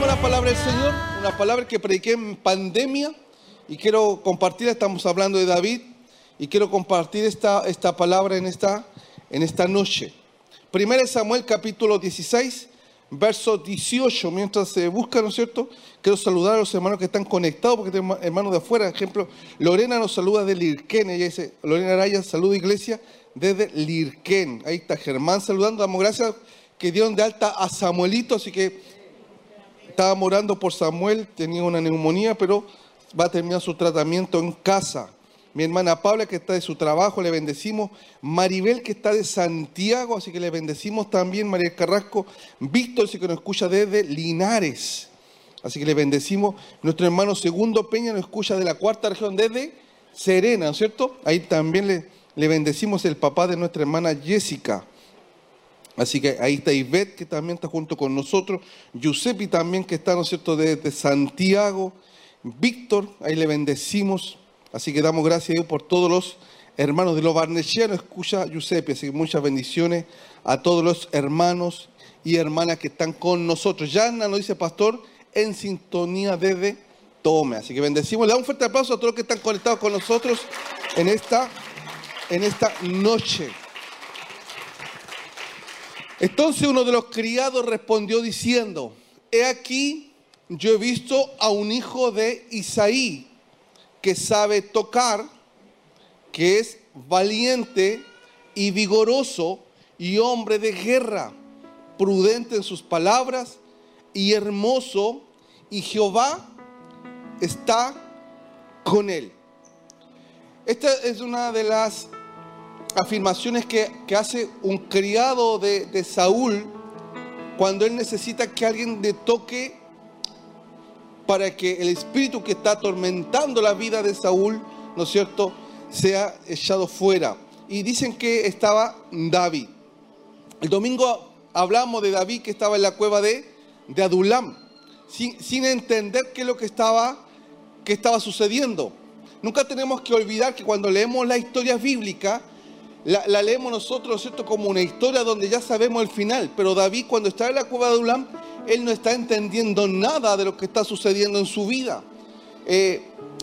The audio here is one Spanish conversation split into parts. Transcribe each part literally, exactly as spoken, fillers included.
Leamos la palabra del Señor, una palabra que prediqué en pandemia y quiero compartir. Estamos hablando de David y quiero compartir esta, esta palabra en esta, en esta noche. Primera de Samuel capítulo dieciséis, verso dieciocho. Mientras se busca, ¿no es cierto? Quiero saludar a los hermanos que están conectados, porque tenemos hermanos de afuera. Por ejemplo, Lorena nos saluda de Lirquén. Ella dice, Lorena Araya, saluda iglesia desde Lirquén. Ahí está Germán saludando. Damos gracias que dieron de alta a Samuelito, así que estaba orando por Samuel, tenía una neumonía, pero va a terminar su tratamiento en casa. Mi hermana Paula, que está de su trabajo, le bendecimos. Maribel, que está de Santiago, así que le bendecimos también. María Carrasco, Víctor, así que nos escucha desde Linares, así que le bendecimos. Nuestro hermano Segundo Peña nos escucha de la cuarta región, desde Serena, ¿no es cierto? Ahí también le, le bendecimos, el papá de nuestra hermana Jessica. Así que ahí está Ivette, que también está junto con nosotros. Giuseppe también, que está, ¿no es cierto?, desde Santiago. Víctor, ahí le bendecimos. Así que damos gracias a Dios por todos los hermanos de los barnesianos. Escucha Giuseppe, así que muchas bendiciones a todos los hermanos y hermanas que están con nosotros. Yana nos dice, pastor, en sintonía desde Tome. Así que bendecimos. Le damos un fuerte aplauso a todos los que están conectados con nosotros en esta, en esta noche. Entonces uno de los criados respondió diciendo, he aquí, yo he visto a un hijo de Isaí que sabe tocar, que es valiente y vigoroso y hombre de guerra, prudente en sus palabras y hermoso, y Jehová está con él. Esta es una de las afirmaciones que, que hace un criado de, de Saúl cuando él necesita que alguien le toque para que el espíritu que está atormentando la vida de Saúl, ¿no es cierto?, sea echado fuera. Y dicen que estaba David. El domingo hablamos de David que estaba en la cueva de, de Adulam, sin, sin entender qué es lo que estaba, qué estaba sucediendo. Nunca tenemos que olvidar que cuando leemos la historia bíblica, La, la leemos nosotros, ¿cierto?, como una historia donde ya sabemos el final. Pero David, cuando está en la cueva de Adulam, él no está entendiendo nada de lo que está sucediendo en su vida. Eh,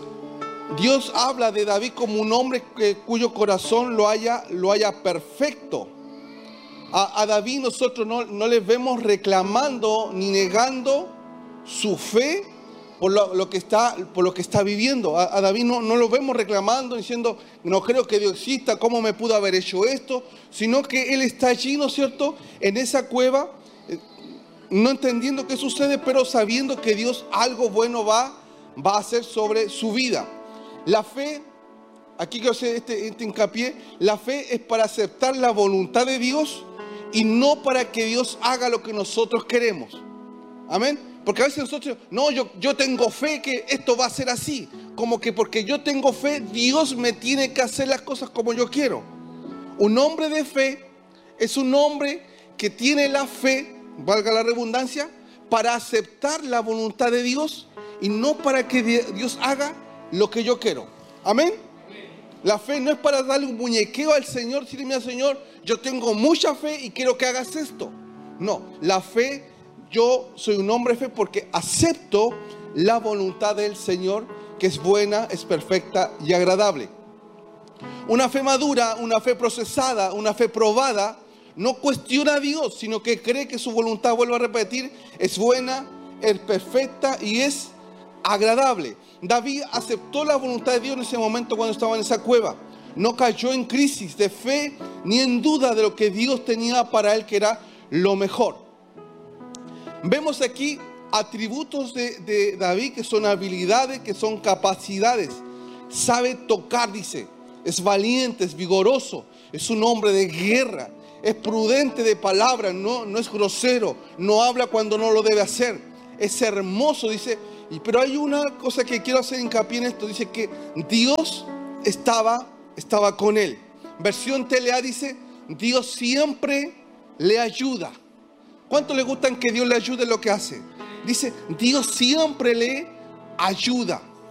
Dios habla de David como un hombre que, cuyo corazón lo haya, lo haya perfecto. A, a David nosotros no, no le vemos reclamando ni negando su fe por lo, lo, que, está, por lo que está viviendo. A, a David no, no lo vemos reclamando, diciendo, no creo que Dios exista, ¿cómo me pudo haber hecho esto? Sino que él está allí, ¿no es cierto?, en esa cueva, eh, no entendiendo qué sucede, pero sabiendo que Dios algo bueno va, va a hacer sobre su vida. La fe, aquí quiero hacer este, este hincapié, la fe es para aceptar la voluntad de Dios y no para que Dios haga lo que nosotros queremos. Amén. Porque a veces nosotros, no, yo, yo tengo fe que esto va a ser así. Como que porque yo tengo fe, Dios me tiene que hacer las cosas como yo quiero. Un hombre de fe es un hombre que tiene la fe, valga la redundancia, para aceptar la voluntad de Dios y no para que Dios haga lo que yo quiero. Amén. La fe no es para darle un muñequeo al Señor, decirle, mira, Señor, yo tengo mucha fe y quiero que hagas esto. No, la fe, yo soy un hombre de fe porque acepto la voluntad del Señor, que es buena, es perfecta y agradable. Una fe madura, una fe procesada, una fe probada, no cuestiona a Dios, sino que cree que su voluntad, vuelvo a repetir, es buena, es perfecta y es agradable. David aceptó la voluntad de Dios en ese momento cuando estaba en esa cueva. No cayó en crisis de fe ni en duda de lo que Dios tenía para él, que era lo mejor. Vemos aquí atributos de, de David que son habilidades, que son capacidades. Sabe tocar, dice. Es valiente, es vigoroso, es un hombre de guerra. Es prudente de palabra, no, no es grosero, no habla cuando no lo debe hacer. Es hermoso, dice. Y, pero hay una cosa que quiero hacer hincapié en esto. Dice que Dios estaba, estaba con él. Versión T L A dice, Dios siempre le ayuda. ¿Cuánto le gustan que Dios le ayude en lo que hace? Dice, Dios siempre le ayuda.